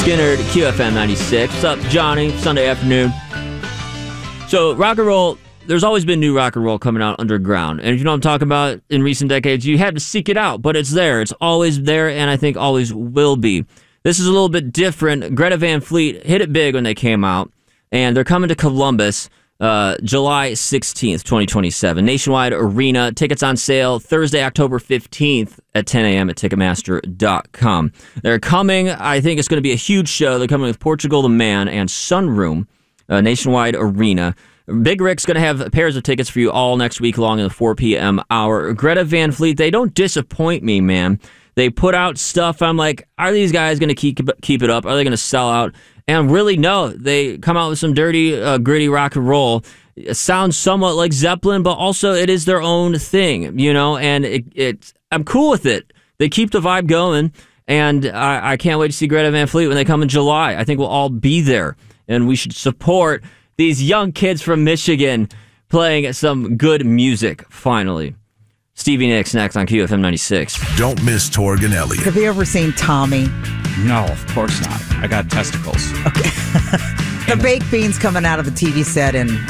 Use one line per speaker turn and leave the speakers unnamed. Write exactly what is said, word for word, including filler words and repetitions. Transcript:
Skinner, Q F M ninety-six. What's up, Johnny? Sunday afternoon. So, rock and roll, there's always been new rock and roll coming out underground. And if you know what I'm talking about, in recent decades, you had to seek it out, but it's there. It's always there, and I think always will be. This is a little bit different. Greta Van Fleet hit it big when they came out, and they're coming to Columbus uh, July sixteenth, twenty twenty-seven. Nationwide Arena. Tickets on sale Thursday, October fifteenth at ten a.m. at Ticketmaster dot com. They're coming. I think it's going to be a huge show. They're coming with Portugal the Man and Sunroom, uh, Nationwide Arena. Big Rick's going to have pairs of tickets for you all next week long in the four p.m. hour. Greta Van Fleet, they don't disappoint me, man. They put out stuff. I'm like, are these guys going to keep keep it up? Are they going to sell out? And really, no. They come out with some dirty, uh, gritty rock and roll. It sounds somewhat like Zeppelin, but also it is their own thing, you know, and it, it I'm cool with it. They keep the vibe going, and I, I can't wait to see Greta Van Fleet when they come in July. I think we'll all be there, and we should support these young kids from Michigan playing some good music, finally. Stevie Nicks next on Q F M ninety-six.
Don't miss Torg and Elliott.
Have you ever seen Tommy?
No, of course not. I got testicles.
Okay. The baked beans coming out of the T V set and